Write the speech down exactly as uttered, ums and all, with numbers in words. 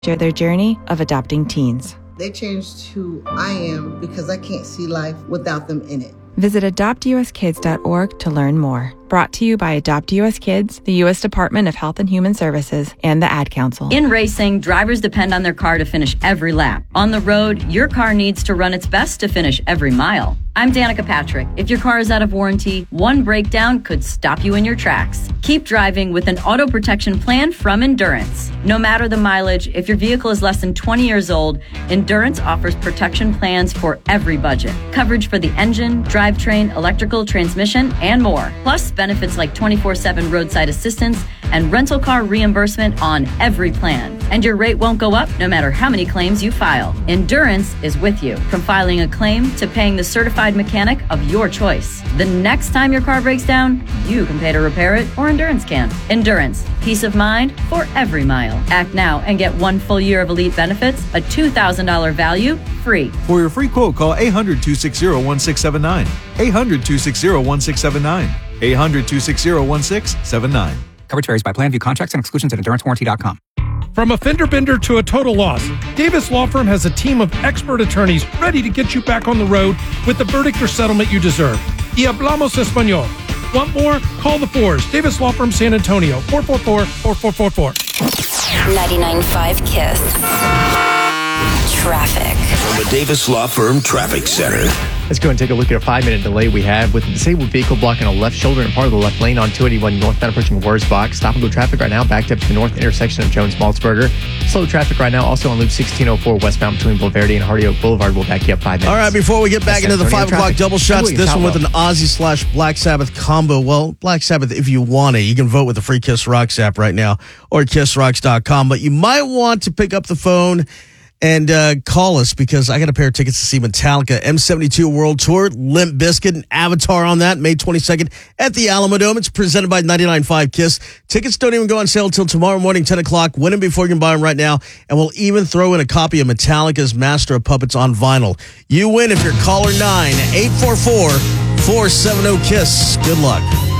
share their journey of adopting teens. They changed who I am because I can't see life without them in it. Visit adopt u s kids dot org to learn more. Brought to you by Adopt U S Kids, the U S Department of Health and Human Services, and the Ad Council. In racing, drivers depend on their car to finish every lap. On the road, your car needs to run its best to finish every mile. I'm Danica Patrick. If your car is out of warranty, one breakdown could stop you in your tracks. Keep driving with an auto protection plan from Endurance. No matter the mileage, if your vehicle is less than twenty years old, Endurance offers protection plans for every budget. Coverage for the engine, drivetrain, electrical, transmission, and more. Plus, benefits like twenty-four seven roadside assistance and rental car reimbursement on every plan. And your rate won't go up no matter how many claims you file. Endurance is with you, from filing a claim to paying the certified mechanic of your choice. The next time your car breaks down, you can pay to repair it, or Endurance can. Endurance, peace of mind for every mile. Act now and get one full year of elite benefits, a two thousand dollars value, free. For your free quote, call eight hundred, two six zero, one six seven nine. eight hundred, two six zero, one six seven nine. eight hundred, two six zero, one six seven nine. Coverage varies by plan. View contracts and exclusions at endurance warranty dot com. From a fender bender to a total loss, Davis Law Firm has a team of expert attorneys ready to get you back on the road with the verdict or settlement you deserve. Y hablamos español. Want more? Call the fours. Davis Law Firm San Antonio, four four four, four four four four. ninety-nine point five KISS. Traffic. From the Davis Law Firm Traffic Center. Let's go and take a look at a five-minute delay we have with a disabled vehicle blocking a left shoulder and part of the left lane on two eighty-one northbound approaching Wurzbach. Stop-and-go traffic right now backed up to the north intersection of Jones-Maltzberger. Slow traffic right now also on Loop sixteen oh four westbound between Boulevardy and Hardy Oak Boulevard. We'll back you up five minutes. All right, before we get back That's into the five o'clock traffic. double shots, Ooh, this one with well. an Ozzy slash Black Sabbath combo. Well, Black Sabbath, if you want it, you can vote with the free Kiss Rocks app right now or kiss rocks dot com. But you might want to pick up the phone and uh, call us because I got a pair of tickets to see Metallica M seventy-two World Tour, Limp Bizkit, and Avatar on that May twenty-second at the Alamodome. It's presented by ninety-nine point five KISS. Tickets don't even go on sale until tomorrow morning, ten o'clock. Win them before you can buy them right now. And we'll even throw in a copy of Metallica's Master of Puppets on vinyl. You win if you're caller nine, eight four four, four seven zero KISS. Good luck.